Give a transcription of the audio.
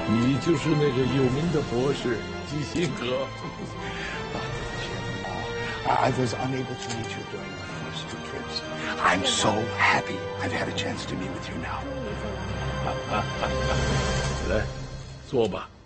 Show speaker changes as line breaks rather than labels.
你就是那个有名的博士基辛格。
I was unable to meet you during my first 2 trips. I'm so happy I've had a chance to meet with you now.
来，坐吧。